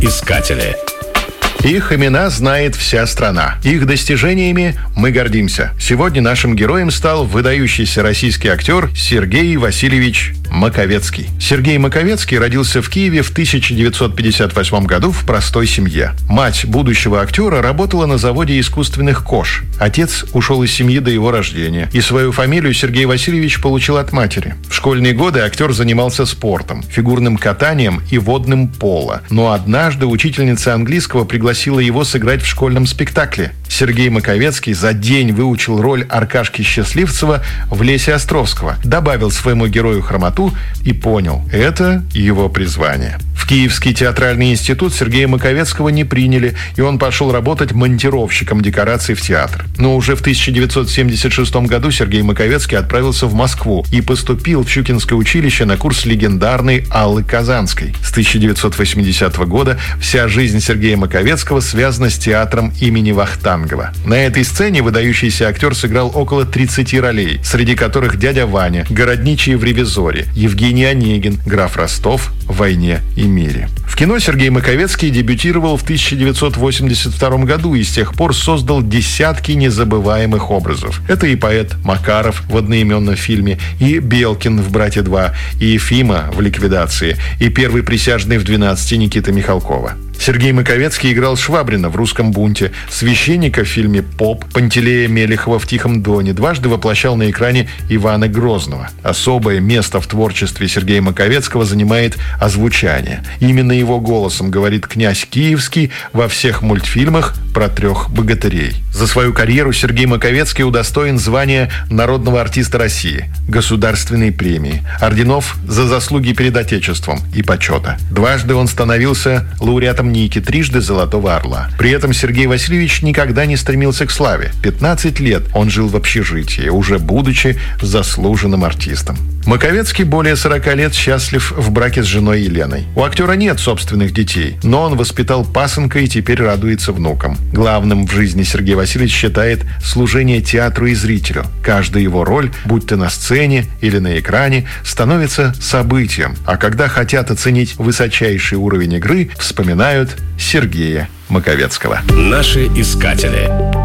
искатели. Их имена знает вся страна. Их достижениями мы гордимся. Сегодня нашим героем стал выдающийся российский актер Сергей Васильевич Маковецкий. Сергей Маковецкий родился в Киеве в 1958 году в простой семье. Мать будущего актера работала на заводе искусственных кож. Отец ушел из семьи до его рождения. И свою фамилию Сергей Васильевич получил от матери. В школьные годы актер занимался спортом, фигурным катанием и водным поло. Но однажды учительница английского пригласила его сыграть в школьном спектакле. Сергей Маковецкий за день выучил роль Аркашки Счастливцева в «Лесе Островского», добавил своему герою хромоту и понял – это его призвание. В Киевский театральный институт Сергея Маковецкого не приняли, и он пошел работать монтировщиком декораций в театр. Но уже в 1976 году Сергей Маковецкий отправился в Москву и поступил в Щукинское училище на курс легендарной Аллы Казанской. С 1980 года вся жизнь Сергея Маковецкого связана с театром имени Вахтангова. На этой сцене выдающийся актер сыграл около 30 ролей, среди которых «Дядя Ваня», «Городничий в ревизоре», Евгений Онегин, граф Ростов в «Войне и мире». В кино Сергей Маковецкий дебютировал в 1982 году и с тех пор создал десятки незабываемых образов. Это и поэт Макаров в одноименном фильме, и Белкин в «Брате 2», и Ефима в «Ликвидации», и первый присяжный в «12» Никита Михалкова. Сергей Маковецкий играл Швабрина в «Русском бунте», священника в фильме «Поп», Пантелея Мелехова в «Тихом доне», дважды воплощал на экране Ивана Грозного. Особое место в творчестве Сергея Маковецкого занимает озвучание. Именно его голосом говорит князь Киевский во всех мультфильмах про 3 богатырей. За свою карьеру Сергей Маковецкий удостоен звания народного артиста России, государственной премии, орденов за заслуги перед Отечеством и почета. Дважды он становился лауреатом Ники, трижды «Золотого орла». При этом Сергей Васильевич никогда не стремился к славе. 15 лет он жил в общежитии, уже будучи заслуженным артистом. Маковецкий более 40 лет счастлив в браке с женой Еленой. У актера нет собственных детей, но он воспитал пасынка и теперь радуется внукам. Главным в жизни Сергей Васильевич считает служение театру и зрителю. Каждая его роль, будь то на сцене или на экране, становится событием. А когда хотят оценить высочайший уровень игры, вспоминают Сергея Маковецкого. Наши искатели.